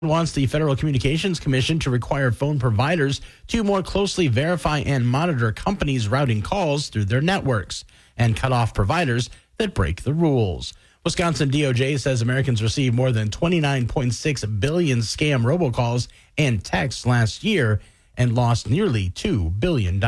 Wants the Federal Communications Commission to require phone providers to more closely verify and monitor companies routing calls through their networks and cut off providers that break the rules. Wisconsin DOJ says Americans received more than 29.6 billion scam robocalls and texts last year and lost nearly $2 billion.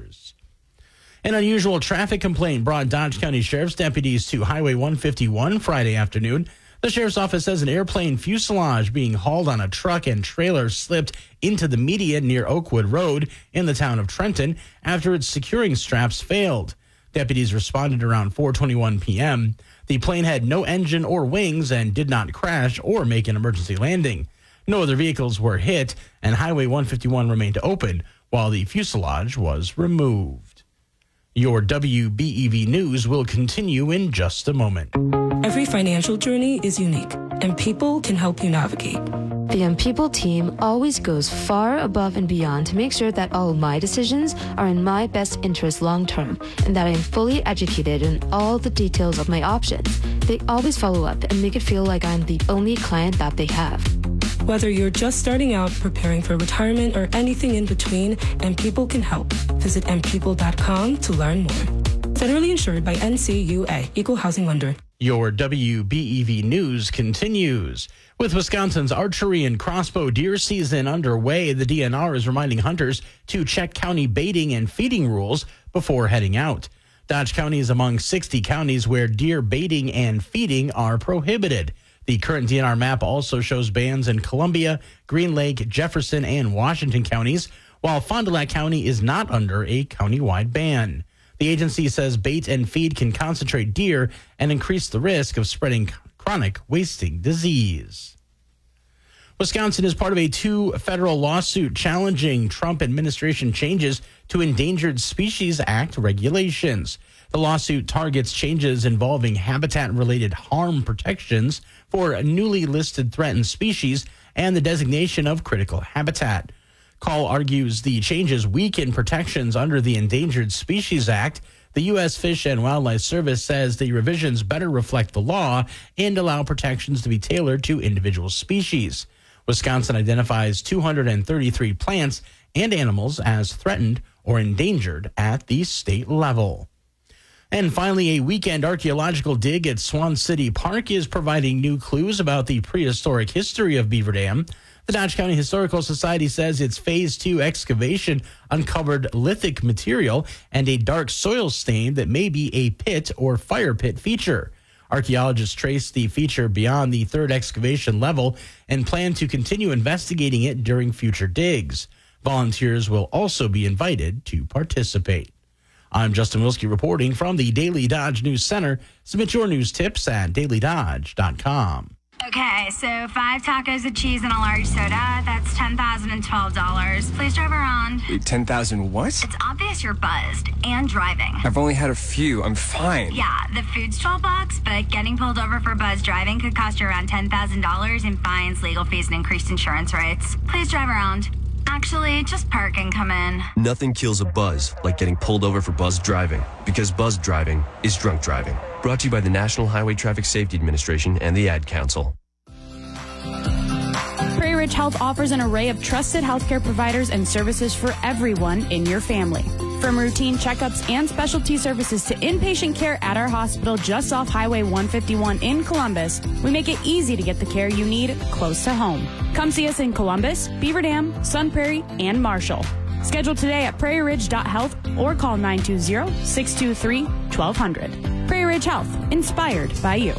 An unusual traffic complaint brought Dodge County Sheriff's deputies to Highway 151 Friday afternoon. The sheriff's office says an airplane fuselage being hauled on a truck and trailer slipped into the median near Oakwood Road in the town of Trenton after its securing straps failed. Deputies responded around 4:21 p.m. The plane had no engine or wings and did not crash or make an emergency landing. No other vehicles were hit, and Highway 151 remained open while the fuselage was removed. Your WBEV News will continue in just a moment. Every financial journey is unique, and People can help you navigate. The People team always goes far above and beyond to make sure that all of my decisions are in my best interest long term, and that I am fully educated in all the details of my options. They always follow up and make it feel like I'm the only client that they have. Whether you're just starting out, preparing for retirement, or anything in between, People can help. Visit mpeople.com to learn more. Federally insured by NCUA, Equal Housing Lender. Your WBEV News continues. With Wisconsin's archery and crossbow deer season underway, the DNR is reminding hunters to check county baiting and feeding rules before heading out. Dodge County is among 60 counties where deer baiting and feeding are prohibited. The current DNR map also shows bans in Columbia, Green Lake, Jefferson, and Washington counties, while Fond du Lac County is not under a countywide ban. The agency says bait and feed can concentrate deer and increase the risk of spreading chronic wasting disease. Wisconsin is part of a 2 federal lawsuit challenging Trump administration changes to Endangered Species Act regulations. The lawsuit targets changes involving habitat-related harm protections for newly listed threatened species and the designation of critical habitat. Call argues the changes weaken protections under the Endangered Species Act. The U.S. Fish and Wildlife Service says the revisions better reflect the law and allow protections to be tailored to individual species. Wisconsin identifies 233 plants and animals as threatened or endangered at the state level. And finally, a weekend archaeological dig at Swan City Park is providing new clues about the prehistoric history of Beaver Dam. The Dodge County Historical Society says its Phase 2 excavation uncovered lithic material and a dark soil stain that may be a pit or fire pit feature. Archaeologists traced the feature beyond the 3rd excavation level and plan to continue investigating it during future digs. Volunteers will also be invited to participate. I'm Justin Wilski reporting from the Daily Dodge News Center. Submit your news tips at dailydodge.com. Okay, so 5 tacos of cheese and a large soda. That's $10,012. Please drive around. Wait, 10,000 what? It's obvious you're buzzed and driving. I've only had a few. I'm fine. Yeah, the food's $12, but getting pulled over for buzz driving could cost you around $10,000 in fines, legal fees, and increased insurance rates. Please drive around. Actually, just park and come in. Nothing kills a buzz like getting pulled over for buzz driving, because buzz driving is drunk driving. Brought to you by the National Highway Traffic Safety Administration and the Ad Council. Prairie Ridge Health offers an array of trusted healthcare providers and services for everyone in your family. From routine checkups and specialty services to inpatient care at our hospital just off Highway 151 in Columbus, we make it easy to get the care you need close to home. Come see us in Columbus, Beaver Dam, Sun Prairie, and Marshall. Schedule today at prairieridge.health or call 920-623-1200. Prairie Ridge Health, inspired by you.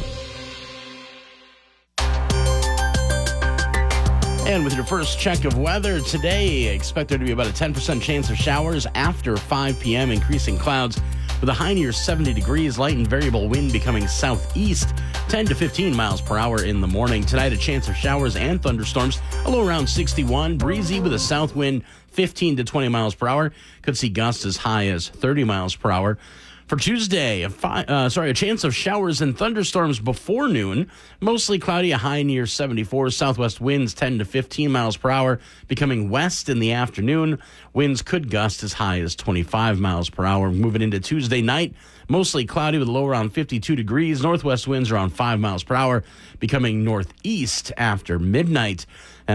And with your first check of weather today, expect there to be about a 10% chance of showers after 5 p.m., increasing clouds with a high near 70 degrees, light and variable wind becoming southeast, 10 to 15 miles per hour in the morning. Tonight, a chance of showers and thunderstorms, a low around 61, breezy with a south wind 15 to 20 miles per hour. Could see gusts as high as 30 miles per hour. For Tuesday, a chance of showers and thunderstorms before noon. Mostly cloudy, a high near 74. Southwest winds 10 to 15 miles per hour, becoming west in the afternoon. Winds could gust as high as 25 miles per hour. Moving into Tuesday night, mostly cloudy with a low around 52 degrees. Northwest winds around 5 miles per hour, becoming northeast after midnight.